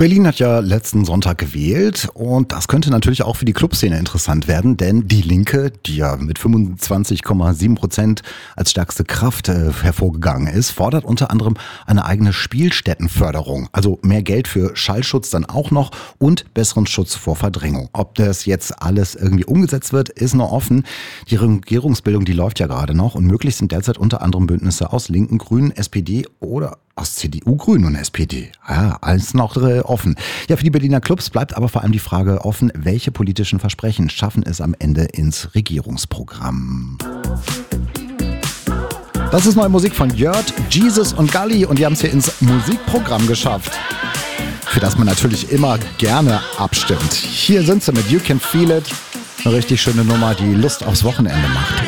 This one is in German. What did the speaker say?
Berlin hat ja letzten Sonntag gewählt und das könnte natürlich auch für die Clubszene interessant werden, denn die Linke, die ja mit 25,7% als stärkste Kraft hervorgegangen ist, fordert unter anderem eine eigene Spielstättenförderung, also mehr Geld für Schallschutz dann auch noch und besseren Schutz vor Verdrängung. Ob das jetzt alles irgendwie umgesetzt wird, ist noch offen. Die Regierungsbildung, die läuft ja gerade noch und möglich sind derzeit unter anderem Bündnisse aus Linken, Grünen, SPD oder aus CDU, Grünen und SPD. Ja, alles noch offen. Ja, für die Berliner Clubs bleibt aber vor allem die Frage offen, welche politischen Versprechen schaffen es am Ende ins Regierungsprogramm. Das ist neue Musik von Jört, Jesus und Galli und die haben es hier ins Musikprogramm geschafft, für das man natürlich immer gerne abstimmt. Hier sind sie mit You Can Feel It. Eine richtig schöne Nummer, die Lust aufs Wochenende macht.